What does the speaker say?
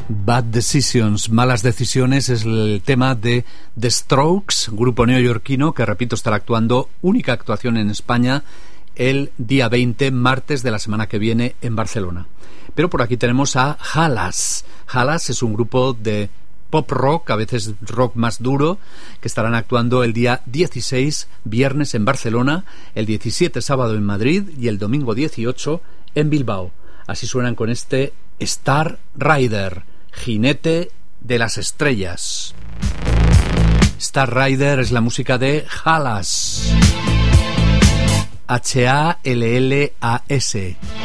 Bad Decisions, malas decisiones, es el tema de The Strokes, grupo neoyorquino que, repito, estará actuando, única actuación en España, el día 20, martes de la semana que viene, en Barcelona. Pero por aquí tenemos a Halas. Halas es un grupo de pop rock, a veces rock más duro, que estarán actuando el día 16, viernes, en Barcelona, el 17, sábado, en Madrid, y el domingo 18, en Bilbao. Así suenan con este Star Rider, jinete de las estrellas. Star Rider es la música de Halas. Hallas.